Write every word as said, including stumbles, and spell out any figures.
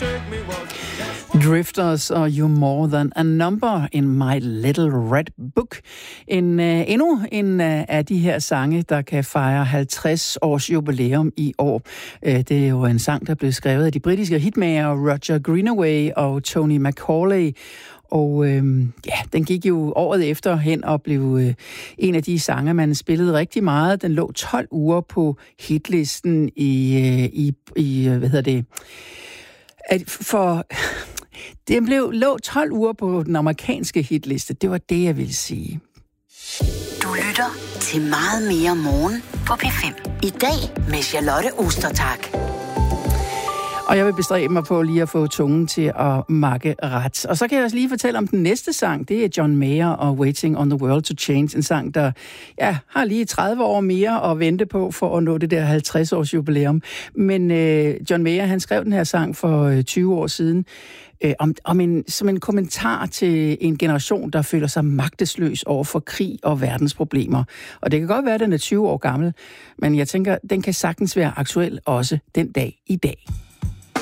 Drifters og You're More Than a Number in My Little Red Book. En, uh, endnu en uh, af de her sange, der kan fejre halvtreds års jubilæum i år. Uh, det er jo en sang, der blev skrevet af de britiske hitmager Roger Greenaway og Tony Macaulay. Og øh, ja, den gik jo året efter hen og blev øh, en af de sange, man spillede rigtig meget. Den lå tolv uger på hitlisten i, øh, i, i hvad hedder det, at for... Den blev, lå tolv uger på den amerikanske hitliste. Det var det, jeg ville sige. Du lytter til Meget mere morgen på P fem. I dag med Charlotte Ostertag. Og jeg vil bestræbe mig på lige at få tungen til at makke ret. Og så kan jeg også lige fortælle om den næste sang. Det er John Mayer og Waiting on the World to Change. En sang, der ja, har lige tredive år mere at vente på for at nå det der halvtreds års jubilæum. Men øh, John Mayer, han skrev den her sang for tyve år siden. Øh, om, om en, som en kommentar til en generation, der føler sig magtesløs over for krig og verdensproblemer. Og det kan godt være, at den er tyve år gammel, men jeg tænker, den kan sagtens være aktuel også den dag i dag.